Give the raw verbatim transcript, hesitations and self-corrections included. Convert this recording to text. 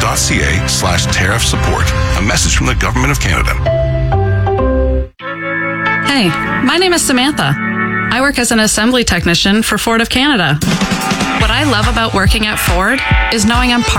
ford.ca slash tariff support. A message from the Government of Canada. Hey, my name is Samantha. I work as an assembly technician for Ford of Canada. What I love about working at Ford is knowing I'm part